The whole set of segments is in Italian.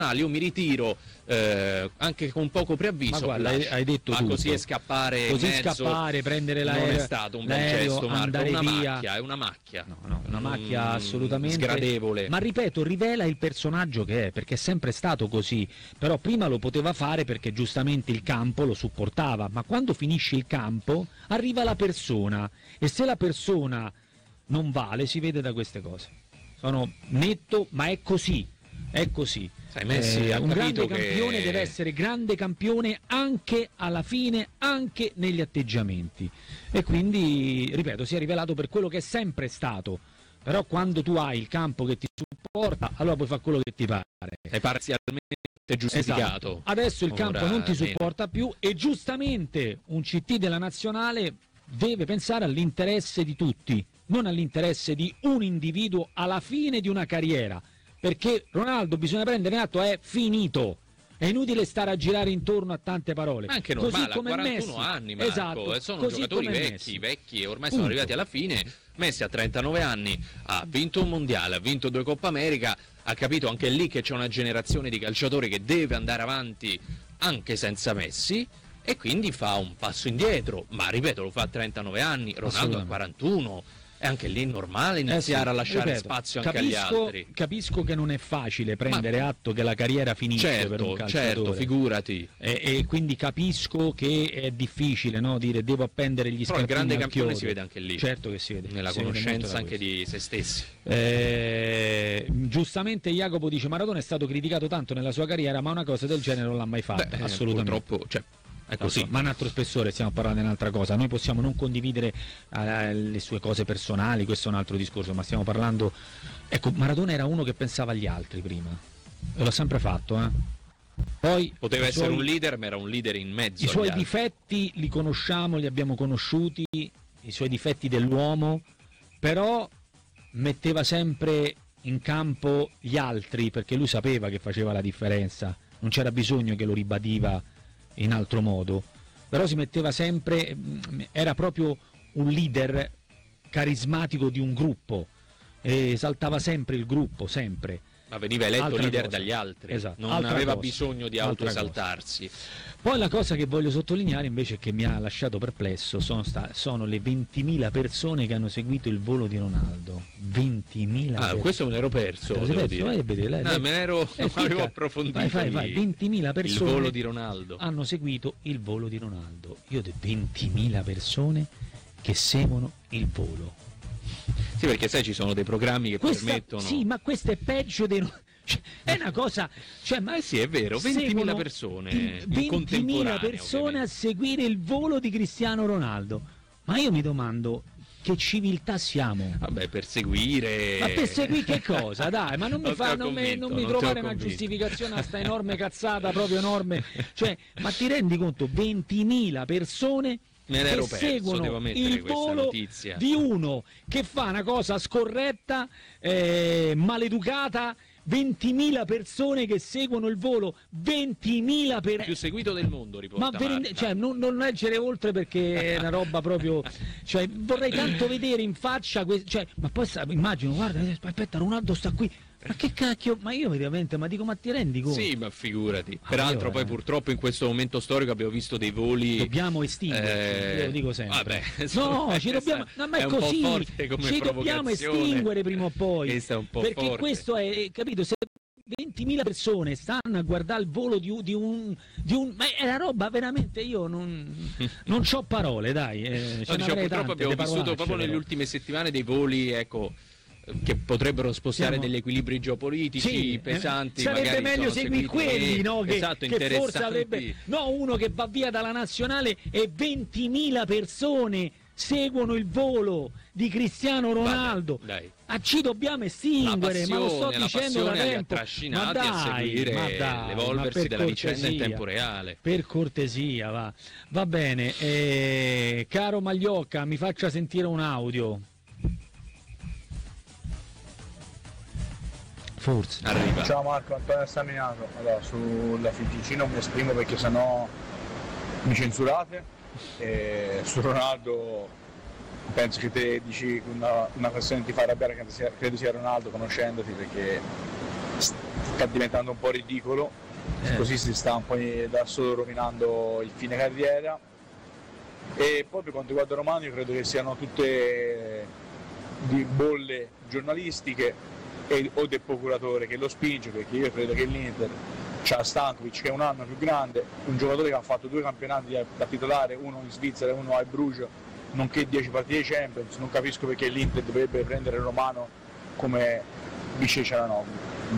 io mi ritiro anche con poco preavviso. Ma guarda, hai detto tutto. Così scappare, prendere l'aereo, non è stato un bel gesto, Marco, è una macchia, una macchia assolutamente sgradevole. Ma ripeto, rivela il personaggio che è, perché è sempre stato così, però prima lo poteva fare perché giustamente il campo lo supportava, ma quando finisce il campo arriva la persona, e se la persona non vale si vede da queste cose. Sono netto, ma è così. Sai, Messi ha un grande capito campione che deve essere grande campione anche alla fine, anche negli atteggiamenti, e quindi ripeto, si è rivelato per quello che è sempre stato. Però quando tu hai il campo che ti supporta, allora puoi fare quello che ti pare. È parzialmente giustificato. Esatto. Adesso il campo non ti supporta più, e giustamente un CT della nazionale deve pensare all'interesse di tutti, non all'interesse di un individuo alla fine di una carriera, perché Ronaldo, bisogna prendere atto, è finito. È inutile stare a girare intorno a tante parole. Ma anche normale, così come 41 Messi. anni, Marco, esatto, sono giocatori vecchi e ormai sono arrivati alla fine. Messi a 39 anni ha vinto un mondiale, ha vinto 2 Coppa America, ha capito anche lì che c'è una generazione di calciatori che deve andare avanti anche senza Messi, e quindi fa un passo indietro, ma ripeto, lo fa a 39 anni, Ronaldo a 41. È anche lì normale iniziare a lasciare spazio anche agli altri. Capisco che non è facile prendere atto che la carriera finisce per un calciatore. Certo, figurati. E quindi capisco che è difficile, no, dire devo appendere gli scarpini. Però il grande al campione chiodo. si vede anche lì. Certo che si vede. Nella conoscenza anche di se stessi. Giustamente Jacopo dice: Maradona è stato criticato tanto nella sua carriera, ma una cosa del genere non l'ha mai fatta. Assolutamente. Purtroppo, è così. Ma un altro spessore, stiamo parlando di un'altra cosa. Noi possiamo non condividere le sue cose personali, questo è un altro discorso, ma stiamo parlando. Ecco, Maradona era uno che pensava agli altri prima, e l'ha sempre fatto, Poi poteva essere un leader, ma era un leader in mezzo. I suoi difetti li conosciamo, li abbiamo conosciuti, i suoi difetti dell'uomo, però metteva sempre in campo gli altri, perché lui sapeva che faceva la differenza, non c'era bisogno che lo ribadiva in altro modo, però si metteva sempre, era proprio un leader carismatico di un gruppo, e esaltava sempre il gruppo, sempre. Ma veniva eletto leader dagli altri, esatto. Non aveva bisogno di autoesaltarsi. Poi la cosa che voglio sottolineare invece, che mi ha lasciato perplesso, sono le 20.000 persone che hanno seguito il volo di Ronaldo. 20.000 persone. Questo me l'ero perso, devo dire. Me ne ero, non avevo approfondito. Vai. 20.000 persone il volo di Ronaldo. Hanno seguito il volo di Ronaldo. Io ho 20.000 persone che seguono il volo. Sì, perché sai, ci sono dei programmi che permettono. Sì, ma questo è peggio dei. È una cosa. Ma sì, è vero, 20.000 persone. 20.000 persone ovviamente a seguire il volo di Cristiano Ronaldo. Ma io mi domando, che civiltà siamo? Vabbè, per seguire. Ma per seguire che cosa? Dai, ma non mi trovare una giustificazione a sta enorme cazzata, proprio enorme. Ma ti rendi conto? 20.000 persone che seguono il volo di uno che fa una cosa scorretta, maleducata. 20.000 persone che seguono il volo, 20.000 per più seguito del mondo, riporta non leggere oltre, perché è una roba proprio, vorrei tanto vedere in faccia ma poi immagino, guarda, aspetta, Ronaldo sta qui. Ma che cacchio, ma io veramente, ma ti rendi conto? Sì, ma figurati. Peraltro poi purtroppo in questo momento storico abbiamo visto dei voli. Dobbiamo estinguerci, io lo dico sempre. Vabbè, ci dobbiamo. No, ma è così. Ci dobbiamo estinguere prima o poi. Questa è un po' perché forte. Questo è, capito? Se 20.000 persone stanno a guardare il volo di un ma è una roba veramente, io non c'ho parole, dai. Purtroppo abbiamo vissuto proprio nelle ultime settimane dei voli, che potrebbero spostare degli equilibri geopolitici pesanti. Sarebbe meglio seguire quelli, no? Che forse avrebbe uno che va via dalla nazionale e 20.000 persone seguono il volo di Cristiano Ronaldo. Ci dobbiamo estinguere, ma lo sto dicendo da tempo. Ma dai, l'evolversi della vicenda in tempo reale. Per cortesia, va bene. Caro Magliocca, mi faccia sentire un audio. Forse arriva. Ciao Marco, Antonio Staminato. Allora, sulla FIGC non mi esprimo perché sennò mi censurate. E su Ronaldo penso che te dici una persona ti fa arrabbiare, credo sia Ronaldo, conoscendoti, perché sta diventando un po' ridicolo, così si sta un po' da solo rovinando il fine carriera. E poi per quanto riguarda Romano io credo che siano tutte di bolle giornalistiche o del procuratore che lo spinge, perché io credo che l'Inter c'ha Stankovic che è un anno più grande, un giocatore che ha fatto 2 campionati da titolare, uno in Svizzera e uno a Bruges, nonché 10 partite di Champions. Non capisco perché l'Inter dovrebbe prendere Romano come vice Cialanoglu.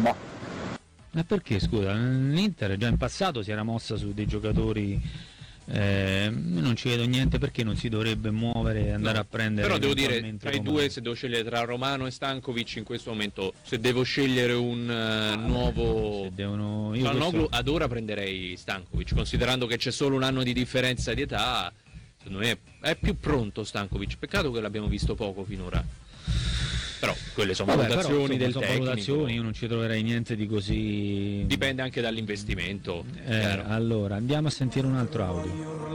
Ma perché, scusa, l'Inter già in passato si era mossa su dei giocatori, non ci vedo niente perché non si dovrebbe muovere e andare a prendere. Però devo dire, tra i Romano. due, se devo scegliere tra Romano e Stankovic in questo momento, se devo scegliere un nuovo Cialanoglu, ad ora prenderei Stankovic, considerando che c'è solo un anno di differenza di età. Secondo me è più pronto Stankovic, peccato che l'abbiamo visto poco finora. Però quelle sono valutazioni del tecnico. Valutazioni, io non ci troverei niente di così. Dipende anche dall'investimento. Allora, andiamo a sentire un altro audio.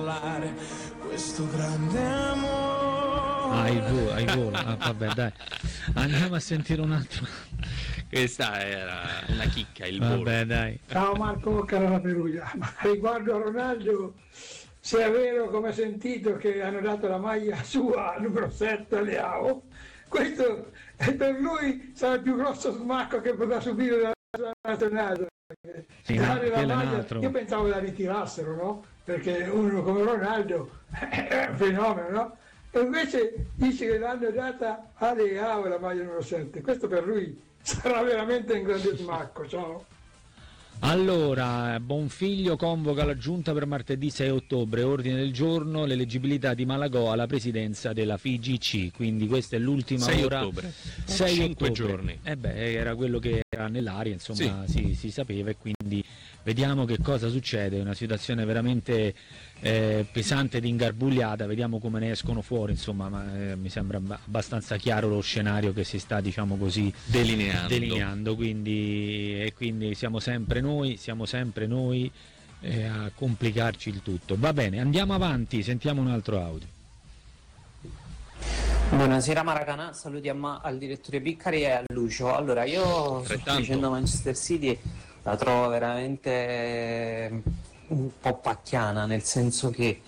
Questo grande amore. Il volo. Vabbè, dai. Andiamo a sentire un altro. Questa era una chicca, il volo. Vabbè, dai. Ciao Marco, cara la Perugia. Ma riguardo a Ronaldo, se è vero come ho sentito che hanno dato la maglia sua al numero 7 a Leao, questo per lui sarà il più grosso smacco che potrà subire dalla sua nazionale. Sì, Dare la quello è un maglia, altro. io pensavo da ritirassero, no? Perché uno come Ronaldo è un fenomeno, no? E invece dice che l'hanno data a Leao la maglia numero 7. Questo per lui sarà veramente un grande smacco. Ciao. Allora, Bonfiglio convoca la giunta per martedì 6 ottobre, ordine del giorno, l'eleggibilità di Malagò alla presidenza della FIGC, quindi questa è l'ultima 6 ora. ottobre. 6 5 ottobre. giorni. Era quello che era nell'aria, insomma, si sapeva, e quindi vediamo che cosa succede. Una situazione veramente pesante ed ingarbugliata, vediamo come ne escono fuori, insomma, ma mi sembra abbastanza chiaro lo scenario che si sta, diciamo così, delineando, quindi siamo sempre noi a complicarci il tutto. Va bene, andiamo avanti, sentiamo un altro audio. Buonasera Maracanà, saluti al direttore Piccari e a Lucio. Allora, io sto dicendo Manchester City la trovo veramente un po' pacchiana, nel senso che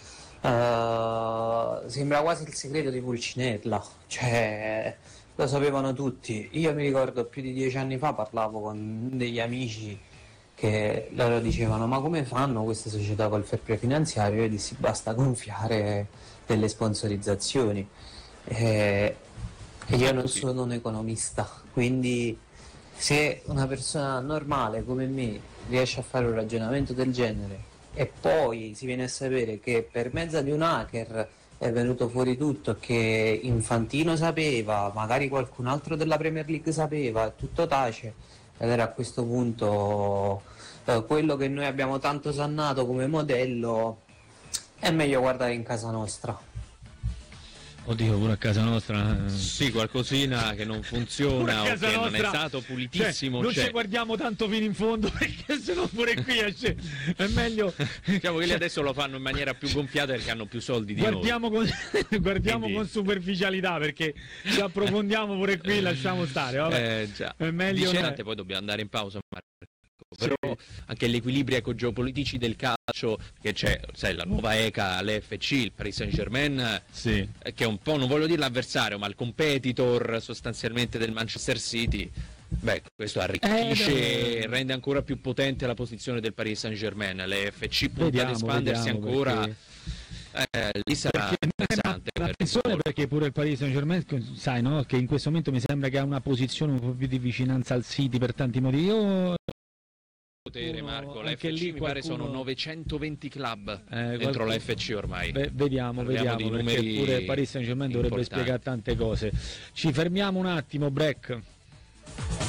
sembra quasi il segreto di Pulcinella, cioè lo sapevano tutti. Io mi ricordo più di 10 anni fa parlavo con degli amici che loro dicevano: ma come fanno queste società col fair play finanziario? Io dissi: basta gonfiare delle sponsorizzazioni. E io non sono un economista, quindi se una persona normale come me riesce a fare un ragionamento del genere e poi si viene a sapere che per mezzo di un hacker è venuto fuori tutto, che Infantino sapeva, magari qualcun altro della Premier League sapeva, e tutto tace, ed era a questo punto quello che noi abbiamo tanto sannato come modello, è meglio guardare in casa nostra. Oddio, pure a casa nostra. Sì, qualcosina che non funziona o che non è stato pulitissimo. Cioè, non ci guardiamo tanto fino in fondo, perché sennò pure qui esce. È meglio. Diciamo che lì adesso lo fanno in maniera più gonfiata perché hanno più soldi di guardiamo noi. Guardiamo con superficialità, perché se approfondiamo pure qui lasciamo stare. Vabbè. Già. È meglio. Dicente, poi dobbiamo andare in pausa. Però anche gli equilibri geopolitici del calcio, che c'è, sai, la nuova ECA, l'FC, il Paris Saint-Germain, che è un po', non voglio dire l'avversario, ma il competitor sostanzialmente del Manchester City. Beh, questo arricchisce e rende ancora più potente la posizione del Paris Saint-Germain. L'FC punta ad espandersi ancora. Lì sarà interessante. Attenzione, perché pure il Paris Saint-Germain, sai, no? Che in questo momento mi sembra che ha una posizione un po' più di vicinanza al City per tanti motivi. Marco, anche l'FC lì mi pare sono 920 club dentro l'FC ormai. Vediamo, di numeri, perché pure Paris Saint-Germain dovrebbe spiegare tante cose. Ci fermiamo un attimo, break.